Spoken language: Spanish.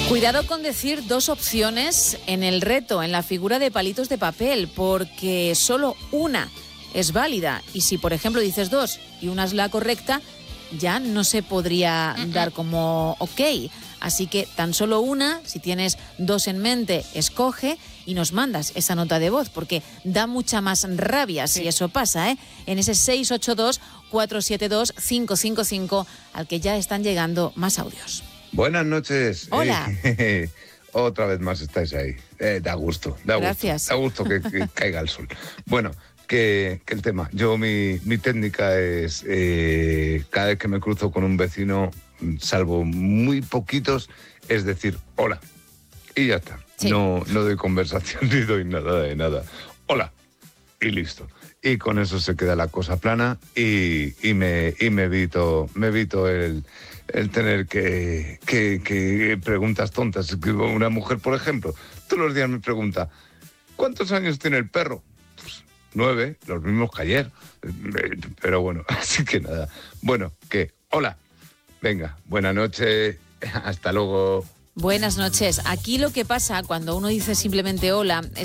Cuidado con decir dos opciones en el reto, en la figura de palitos de papel, porque solo una es válida. Y si, por ejemplo, dices dos y una es la correcta, ya no se podría dar como ok. Así que tan solo una, si tienes dos en mente, escoge y nos mandas esa nota de voz, porque da mucha más rabia si eso pasa, ¿eh? En ese 682-472-555, al que ya están llegando más audios. Buenas noches. Hola. Otra vez más estáis ahí. Da gusto. Gracias. Da gusto que caiga el sol. Bueno, que el tema. Yo mi técnica es, cada vez que me cruzo con un vecino, salvo muy poquitos, es decir, hola. Y ya está. Sí. No doy conversación ni doy nada de nada. Hola. Y listo. Y con eso se queda la cosa plana y me evito el tener que preguntas tontas. Una mujer, por ejemplo, todos los días me pregunta, ¿cuántos años tiene el perro? Pues 9, los mismos que ayer. Pero bueno, así que nada. Bueno, hola. Venga, buena noche. Hasta luego. Buenas noches. Aquí lo que pasa cuando uno dice simplemente hola es